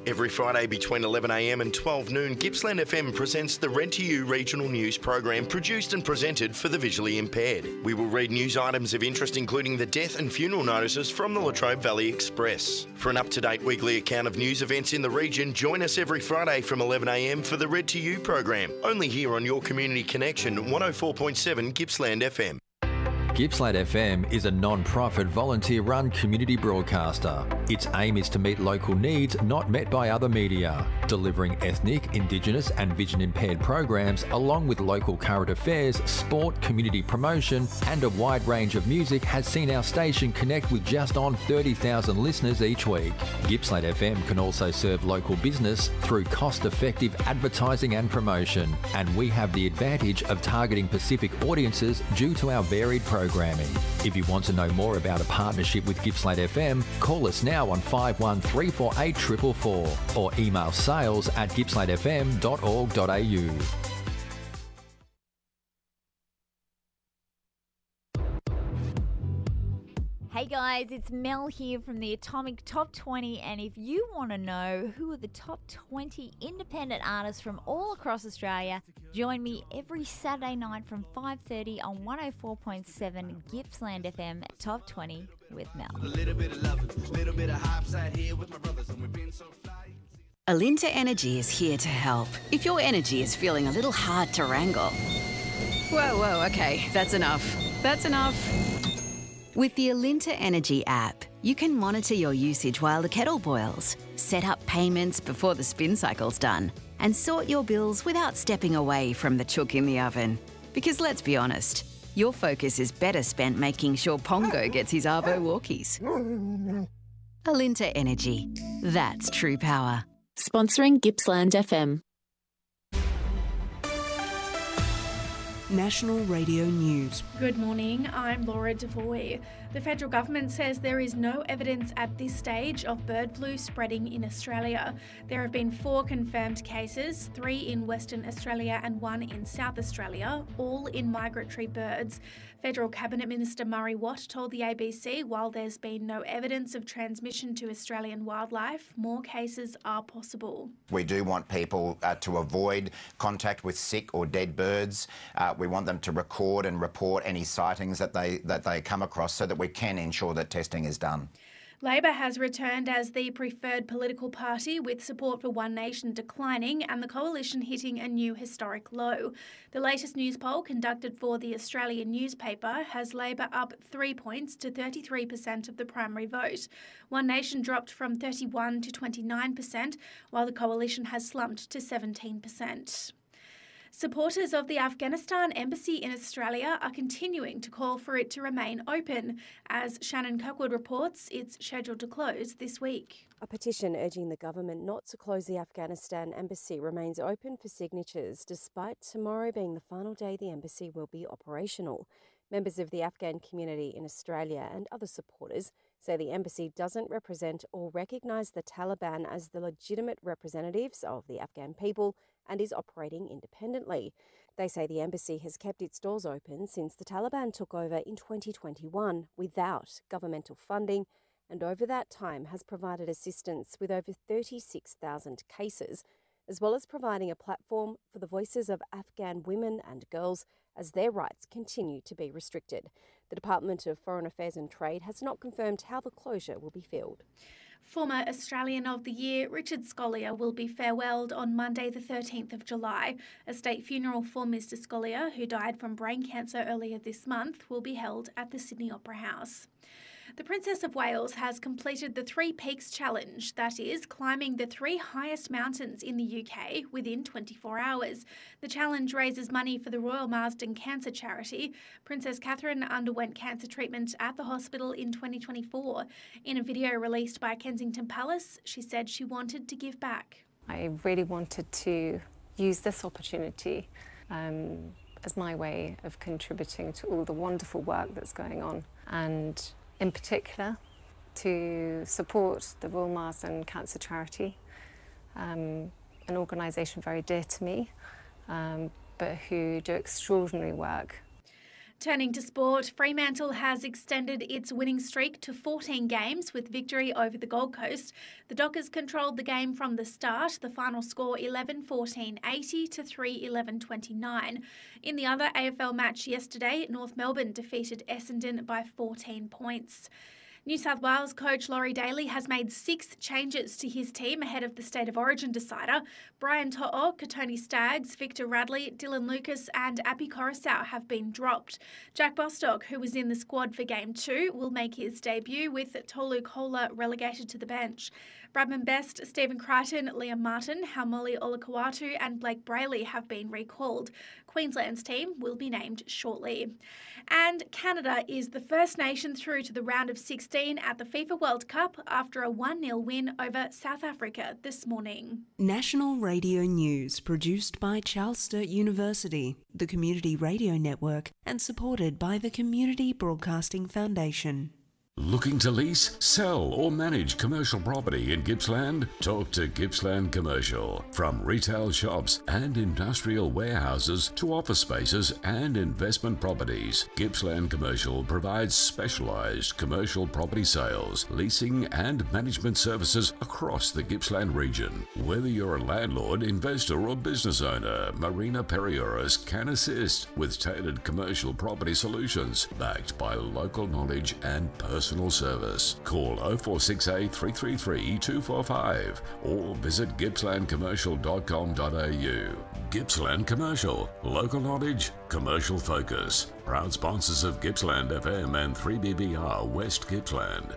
Every Friday between 11am and 12 noon, Gippsland FM presents the Red to You regional news program produced and presented for the visually impaired. We will read news items of interest including the death and funeral notices from the Latrobe Valley Express. For an up-to-date weekly account of news events in the region, join us every Friday from 11am for the Red to You program, only here on your Community Connection 104.7 Gippsland FM. Gippsland FM is a non-profit, volunteer-run community broadcaster. Its aim is to meet local needs not met by other media, delivering ethnic, Indigenous and vision-impaired programs along with local current affairs, sport, community promotion and a wide range of music has seen our station connect with just on 30,000 listeners each week. Gippsland FM can also serve local business through cost-effective advertising and promotion, and we have the advantage of targeting Pacific audiences due to our varied programming. If you want to know more about a partnership with Gippsland FM, call us now on 513484 444 or email sales@gippslandfm.org.au. Hey guys, it's Mel here from the Atomic Top 20, and if you want to know who are the top 20 independent artists from all across Australia, join me every Saturday night from 5:30 on 104.7 Gippsland FM Top 20 with Mel. Alinta Energy is here to help. If your energy is feeling a little hard to wrangle. Whoa, okay, that's enough. That's enough. With the Alinta Energy app, you can monitor your usage while the kettle boils, set up payments before the spin cycle's done, and sort your bills without stepping away from the chook in the oven. Because let's be honest, your focus is better spent making sure Pongo gets his Arvo walkies. Alinta Energy. That's true power. Sponsoring Gippsland FM. National Radio News. Good morning, I'm Laura Devoy. The federal government says there is no evidence at this stage of bird flu spreading in Australia. There have been 4 confirmed cases, 3 in Western Australia and 1 in South Australia, all in migratory birds. Federal Cabinet Minister Murray Watt told the ABC while there's been no evidence of transmission to Australian wildlife, more cases are possible. We do want people to avoid contact with sick or dead birds. We want them to record and report any sightings that they come across so that we can ensure that testing is done. Labor has returned as the preferred political party, with support for One Nation declining and the coalition hitting a new historic low. The latest news poll conducted for the Australian newspaper has Labor up 3 points to 33% of the primary vote. One Nation dropped from 31% to 29%, while the coalition has slumped to 17%. Supporters of the Afghanistan Embassy in Australia are continuing to call for it to remain open. As Shannon Cuckwood reports, it's scheduled to close this week. A petition urging the government not to close the Afghanistan Embassy remains open for signatures, despite tomorrow being the final day the embassy will be operational. Members of the Afghan community in Australia and other supporters say the embassy doesn't represent or recognise the Taliban as the legitimate representatives of the Afghan people and is operating independently. They say the embassy has kept its doors open since the Taliban took over in 2021 without governmental funding, and over that time has provided assistance with over 36,000 cases, as well as providing a platform for the voices of Afghan women and girls as their rights continue to be restricted. The Department of Foreign Affairs and Trade has not confirmed how the closure will be filled. Former Australian of the Year Richard Scolyer will be farewelled on Monday the 13th of July. A state funeral for Mr Scolyer, who died from brain cancer earlier this month, will be held at the Sydney Opera House. The Princess of Wales has completed the Three Peaks Challenge, that is, climbing the 3 highest mountains in the UK within 24 hours. The challenge raises money for the Royal Marsden Cancer Charity. Princess Catherine underwent cancer treatment at the hospital in 2024. In a video released by Kensington Palace, she said she wanted to give back. I really wanted to use this opportunity as my way of contributing to all the wonderful work that's going on, and in particular to support the Royal Marsden Cancer Charity, an organisation very dear to me, but who do extraordinary work. Turning to sport, Fremantle has extended its winning streak to 14 games with victory over the Gold Coast. The Dockers controlled the game from the start, the final score 11-14-80 to 3-11-29. In the other AFL match yesterday, North Melbourne defeated Essendon by 14 points. New South Wales coach Laurie Daly has made 6 changes to his team ahead of the State of Origin decider. Brian To'o, Katoni Staggs, Victor Radley, Dylan Lucas and Api Coruscant have been dropped. Jack Bostock, who was in the squad for Game 2, will make his debut with Tolu Koula relegated to the bench. Bradman Best, Stephen Crichton, Liam Martin, Haumole Olakau'atu and Blake Brayley have been recalled. Queensland's team will be named shortly. And Canada is the first nation through to the round of 16 at the FIFA World Cup after a 1-0 win over South Africa this morning. National Radio News, produced by Charles Sturt University, the Community Radio Network, and supported by the Community Broadcasting Foundation. Looking to lease, sell or manage commercial property in Gippsland? Talk to Gippsland Commercial. From retail shops and industrial warehouses to office spaces and investment properties, Gippsland Commercial provides specialised commercial property sales, leasing and management services across the Gippsland region. Whether you're a landlord, investor or business owner, Marina Perioris can assist with tailored commercial property solutions backed by local knowledge and personal service. Call 0468 333 245 or visit gippslandcommercial.com.au. Gippsland Commercial, local knowledge, commercial focus. Proud sponsors of Gippsland FM and 3BBR West Gippsland.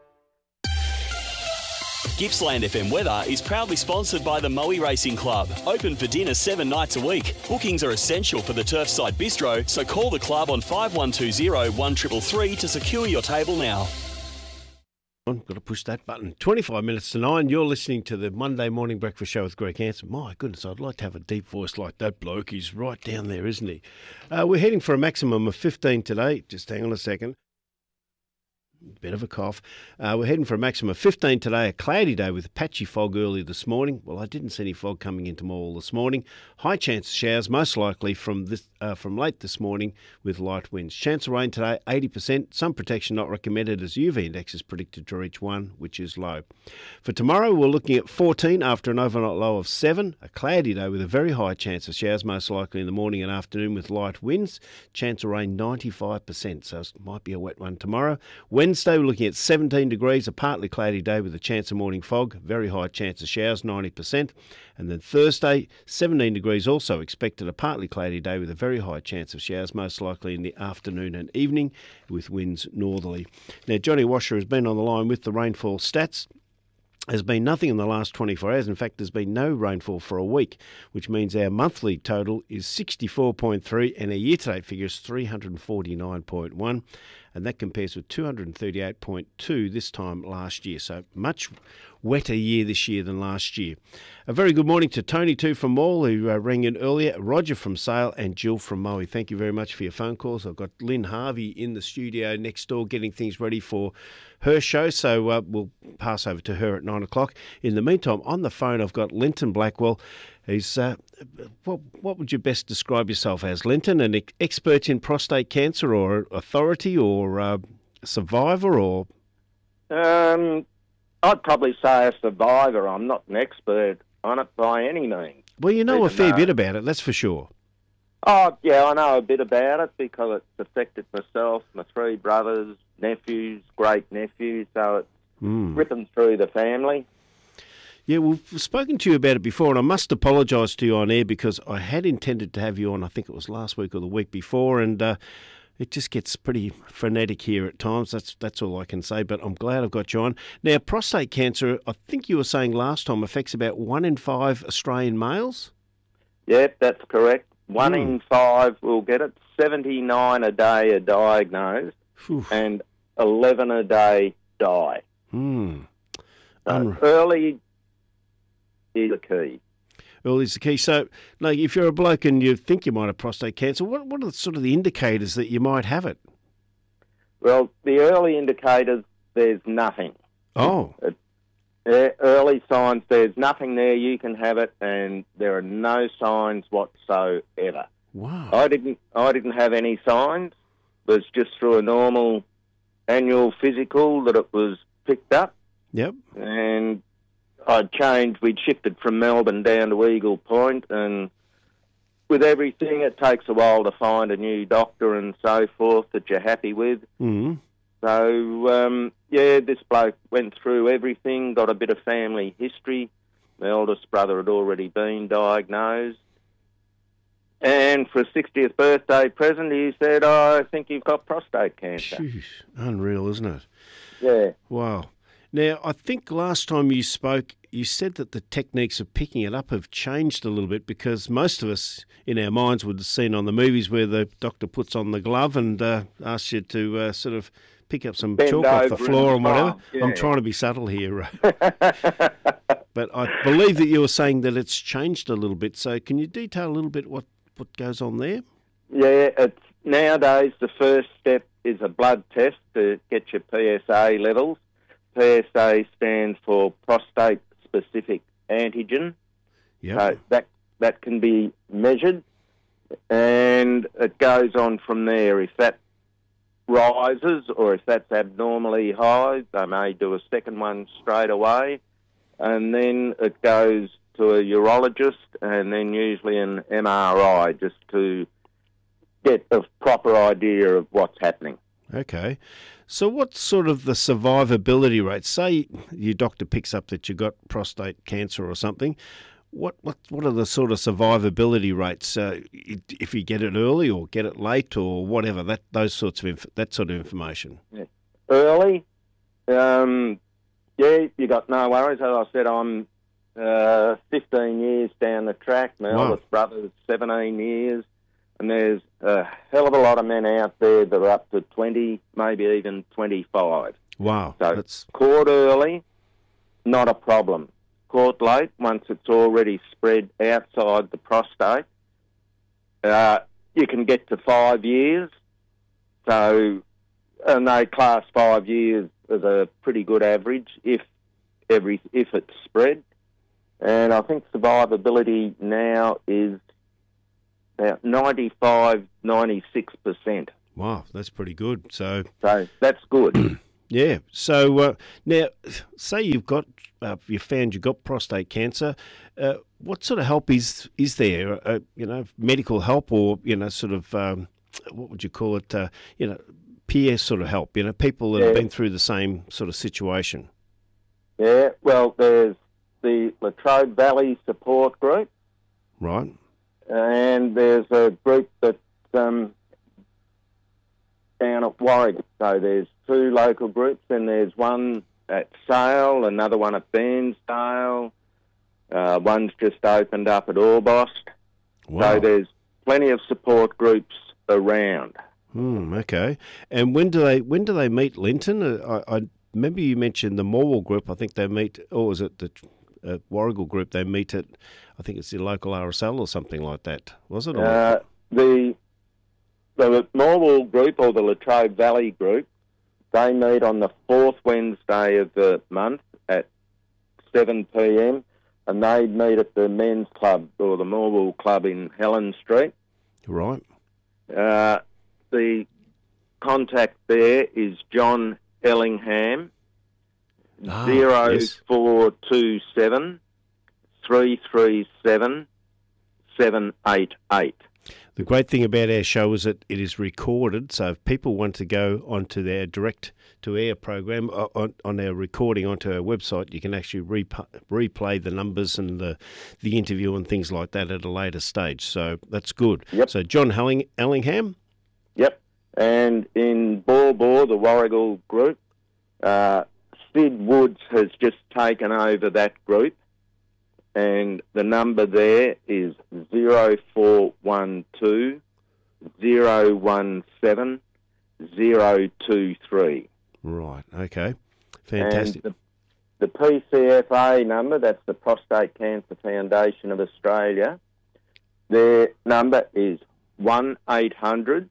Gippsland FM weather is proudly sponsored by the Moe Racing Club. Open for dinner 7 nights a week. Bookings are essential for the Turfside Bistro, so call the club on 5120 1333 to secure your table now. Got to push that button. 25 minutes to 9. You're listening to the Monday Morning Breakfast Show with Greg Hanson. My goodness, I'd like to have a deep voice like that bloke. He's right down there, isn't he? We're heading for a maximum of 15 today. Just hang on a second. Bit of a cough. We're heading for a maximum of 15 today, a cloudy day with patchy fog early this morning. Well, I didn't see any fog coming into Morwell this morning. High chance of showers, most likely from late this morning with light winds. Chance of rain today, 80%. Some protection not recommended as UV index is predicted to reach 1, which is low. For tomorrow, we're looking at 14 after an overnight low of 7. A cloudy day with a very high chance of showers, most likely in the morning and afternoon with light winds. Chance of rain, 95%, so it might be a wet one tomorrow. Wednesday, we're looking at 17 degrees, a partly cloudy day with a chance of morning fog, very high chance of showers, 90%. And then Thursday, 17 degrees, also expected, a partly cloudy day with a very high chance of showers, most likely in the afternoon and evening with winds northerly. Now, Johnny Washer has been on the line with the rainfall stats. There's been nothing in the last 24 hours. In fact, there's been no rainfall for a week, which means our monthly total is 64.3 and our year-to-date figure is 349.1. And that compares with 238.2 this time last year. So much wetter year this year than last year. A very good morning to Tony too from Morwell, who rang in earlier, Roger from Sale and Jill from Moe. Thank you very much for your phone calls. I've got Lynn Harvey in the studio next door getting things ready for her show, so we'll pass over to her at 9 o'clock. In the meantime, on the phone I've got Linton Blackwell. He's, what would you best describe yourself as, Linton? An expert in prostate cancer or authority or survivor or? I'd probably say a survivor. I'm not an expert on it by any means. Well, you know a fair bit about it, that's for sure. Oh, yeah, I know a bit about it because it's affected myself, my 3 brothers, nephews, great-nephews, so it's ripping through the family. Yeah, we've spoken to you about it before, and I must apologise to you on air because I had intended to have you on, I think it was last week or the week before, and it just gets pretty frenetic here at times. That's all I can say, but I'm glad I've got you on. Now, prostate cancer, I think you were saying last time, affects about 1 in 5 Australian males? Yep, that's correct. 1 in 5 will get it. 79 a day are diagnosed, and 11 a day die. Early is the key. Early is the key. So, like, if you're a bloke and you think you might have prostate cancer, what are sort of the indicators that you might have it? Well, the early indicators, there's nothing. Oh. Early signs, there's nothing there, you can have it, and there are no signs whatsoever. Wow. I didn't have any signs, was just through a normal annual physical that it was picked up. Yep. And we'd shifted from Melbourne down to Eagle Point, and with everything, it takes a while to find a new doctor and so forth that you're happy with. Mm-hmm. So, this bloke went through everything, got a bit of family history. My eldest brother had already been diagnosed. And for a 60th birthday present, he said, I think you've got prostate cancer. Jeez, unreal, isn't it? Yeah. Wow. Now, I think last time you spoke, you said that the techniques of picking it up have changed a little bit, because most of us in our minds would have seen on the movies where the doctor puts on the glove and asks you to sort of pick up some chalk off the floor and whatever. Yeah. I'm trying to be subtle here. But I believe that you were saying that it's changed a little bit. So can you detail a little bit what goes on there? Yeah, nowadays the first step is a blood test to get your PSA levels. PSA stands for prostate-specific antigen. Yep. So that can be measured, and it goes on from there. If that rises or if that's abnormally high, they may do a second one straight away, and then it goes to a urologist and then usually an MRI just to get a proper idea of what's happening. Okay. So what's sort of the survivability rate? Say your doctor picks up that you got prostate cancer or something. What are the sort of survivability rates if you get it early or get it late or whatever? That sort of information. Yeah. Early, you got no worries. As I said, I'm 15 years down the track. My eldest brother's 17 years. And there's a hell of a lot of men out there that are up to 20, maybe even 25. Wow. So caught early, not a problem. Caught late, once it's already spread outside the prostate, you can get to 5 years. So, and they class 5 years as a pretty good average if it's spread. And I think survivability now is about 95, 96%. Wow, that's pretty good. So that's good. Yeah. So now, say you've found you've got prostate cancer. What sort of help is there? Medical help, or sort of what would you call it? Peer sort of help. People that have been through the same sort of situation. Yeah. Well, there's the Latrobe Valley Support Group. Right. And there's a group that's down at Warwick. So there's two local groups, and there's one at Sale, another one at Bairnsdale. One's just opened up at Orbost. Wow. So there's plenty of support groups around. Okay. And when do they meet, Linton? I remember you mentioned the Morwell group. I think they meet, or is it the Warrigal group? They meet at, I think it's the local RSL or something like that. Was it? The Morwell group, or the Latrobe Valley group, they meet on the fourth Wednesday of the month at 7 p.m. and they meet at the men's club, or the Morwell Club in Helen Street. Right. The contact there is John Ellingham, 0427 337 788. The great thing about our show is that it is recorded, so if people want to go onto their direct-to-air program, on our recording onto our website, you can actually replay the numbers and the interview and things like that at a later stage. So that's good. Yep. So John Ellingham? Yep. And in Bawbaw, the Warrigal group, Sid Woods has just taken over that group. And the number there is 0412 017 023. Right, okay. Fantastic. And the PCFA number, that's the Prostate Cancer Foundation of Australia, their number is 1800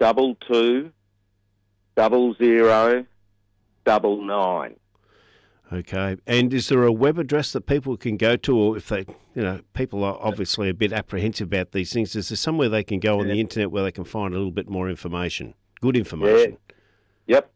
22 00 99. Okay. And is there a web address that people can go to, or if they, people are obviously a bit apprehensive about these things, is there somewhere they can go on the internet where they can find a little bit more information, good information? Yeah. Yep.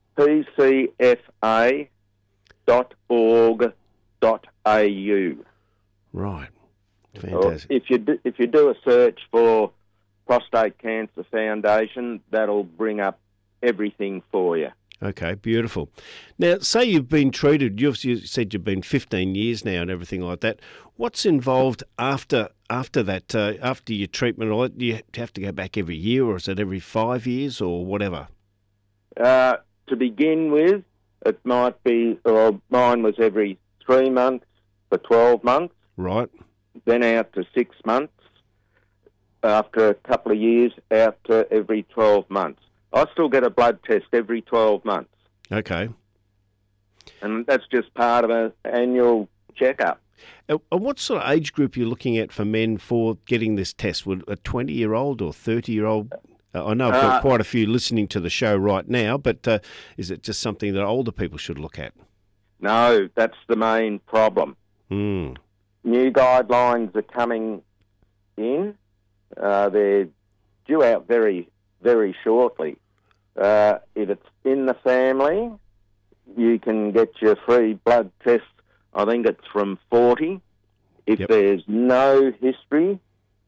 pcfa.org.au. Right. Fantastic. If you do a search for Prostate Cancer Foundation, that'll bring up everything for you. Okay, beautiful. Now, say you've been treated, you said you've been 15 years now and everything like that. What's involved after that, after your treatment? Or do you have to go back every year, or is it every 5 years, or whatever? To begin with, it might be, or mine was every 3 months for 12 months. Right. Then out to 6 months. After a couple of years, out to every 12 months. I still get a blood test every 12 months. Okay. And that's just part of an annual checkup. And what sort of age group are you looking at for men for getting this test? Would a 20-year-old or 30-year-old? I know I've got quite a few listening to the show right now, but is it just something that older people should look at? No, that's the main problem. New guidelines are coming in. They're due out very, very shortly. If it's in the family, you can get your free blood test, I think it's from 40. If there's no history,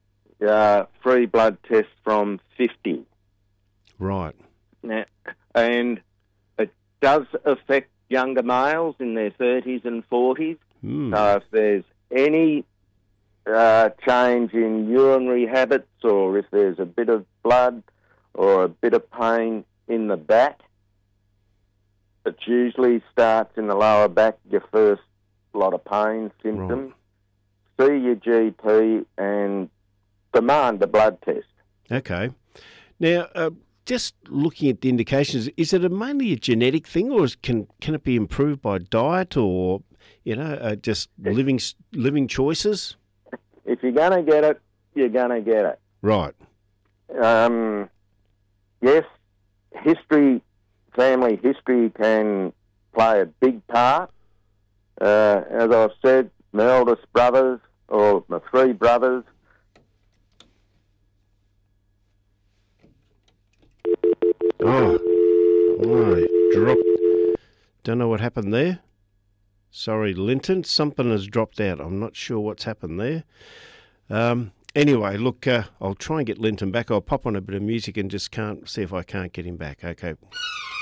free blood test from 50. Right. Now, and it does affect younger males in their 30s and 40s. So if there's any change in urinary habits, or if there's a bit of blood or a bit of pain in the back, it usually starts in the lower back, your first lot of pain symptoms. Right. See your GP and demand a blood test. Okay. Now, just looking at the indications, is it mainly a genetic thing, or can it be improved by diet, or just living choices? If you're going to get it, you're going to get it. Right. Yes, family history can play a big part. As I've said, my eldest brothers, or my three brothers. Oh, dropped. Don't know what happened there. Sorry, Linton. Something has dropped out. I'm not sure what's happened there. Anyway, look, I'll try and get Linton back. I'll pop on a bit of music and just see if I can't get him back. Okay.